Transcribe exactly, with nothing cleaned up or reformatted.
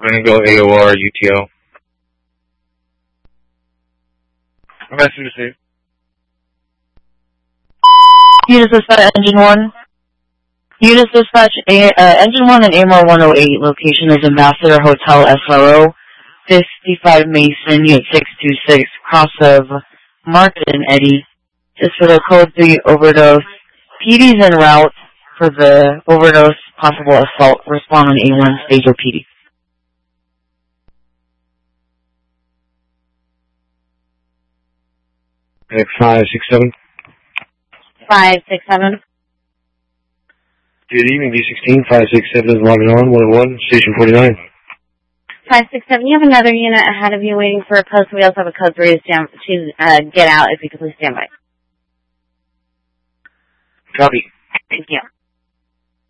I'm going to go A O R U T O. Message received. Unit Dispatch, Engine one. Unit Dispatch, A, uh, Engine one and A M R one oh eight. Location is Ambassador Hotel S R O, fifty-five Mason, Unit six two six, cross of Market and Eddy. Just for the code three overdose. P D's en route for the overdose possible assault. Respond on A one, stage O P D. five six seven. five six seven. Good evening, D sixteen, five six seven is logging on, one oh one, station forty-nine. five six seven, you have another unit ahead of you waiting for a post. We also have a code three to, stand, to uh, get out if you could please stand by. Copy. Thank you.